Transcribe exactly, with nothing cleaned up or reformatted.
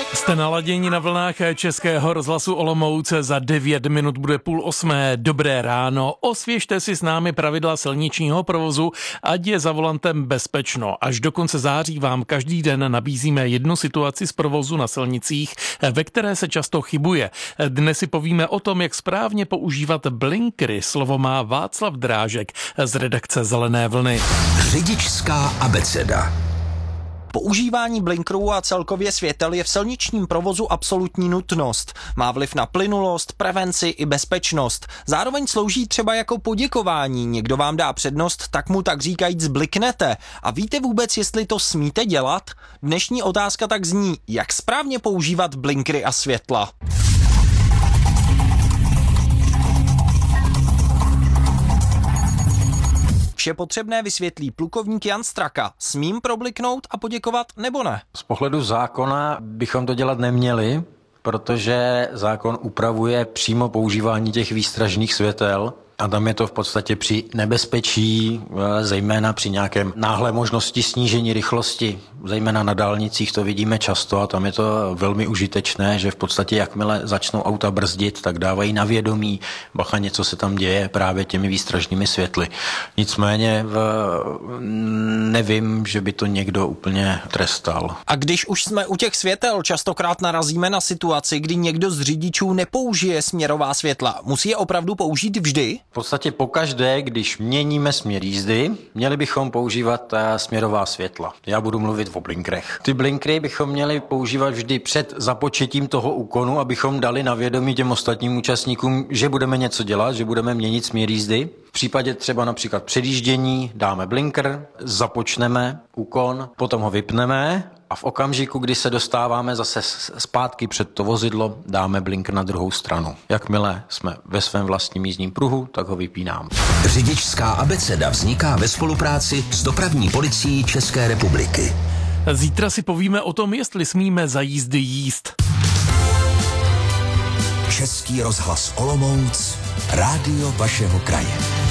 Jste naladěni na vlnách Českého rozhlasu Olomouc, za devět minut bude půl osmé. Dobré ráno, osvěžte si s námi pravidla silničního provozu, ať je za volantem bezpečno. Až do konce září vám každý den nabízíme jednu situaci z provozu na silnicích, ve které se často chybuje. Dnes si povíme o tom, jak správně používat blinkry. Slovo má Václav Drážek z redakce Zelené vlny. Řidičská abeceda. Používání blinkerů a celkově světel je v silničním provozu absolutní nutnost. Má vliv na plynulost, prevenci i bezpečnost. Zároveň slouží třeba jako poděkování. Někdo vám dá přednost, tak mu tak říkajíc bliknete. A víte vůbec, jestli to smíte dělat? Dnešní otázka tak zní, jak správně používat blinkery a světla. Vše potřebné vysvětlí plukovník Jan Straka. Smím probliknout a poděkovat nebo ne? Z pohledu zákona bychom to dělat neměli, protože zákon upravuje přímo používání těch výstražných světel. A tam je to v podstatě při nebezpečí, zejména při nějakém náhlé možnosti snížení rychlosti, zejména na dálnicích to vidíme často a tam je to velmi užitečné, že v podstatě jakmile začnou auta brzdit, tak dávají na vědomí, bacha, něco se tam děje právě těmi výstražnými světly. Nicméně nevím, že by to někdo úplně trestal. A když už jsme u těch světel, častokrát narazíme na situaci, kdy někdo z řidičů nepoužije směrová světla. Musí je opravdu použít vždy? V podstatě pokaždé, když měníme směr jízdy, měli bychom používat směrová světla. Já budu mluvit o blinkrech. Ty blinkry bychom měli používat vždy před započetím toho úkonu, abychom dali na vědomí těm ostatním účastníkům, že budeme něco dělat, že budeme měnit směr jízdy. V případě třeba například předjíždění dáme blinker, započneme úkon, potom ho vypneme a v okamžiku, kdy se dostáváme zase zpátky před to vozidlo, dáme blinker na druhou stranu. Jakmile jsme ve svém vlastním jízdním pruhu, tak ho vypínám. Řidičská abeceda vzniká ve spolupráci s dopravní policií České republiky. Zítra si povíme o tom, jestli smíme za jízdy jíst. Český rozhlas Olomouc, rádio vašeho kraje.